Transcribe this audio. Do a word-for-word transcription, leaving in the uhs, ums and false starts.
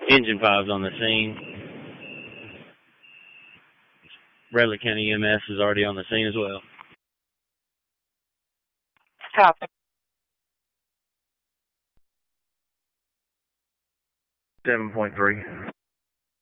Engine five's on the scene. Bradley County E M S is already on the scene as well. Copy. seven point three.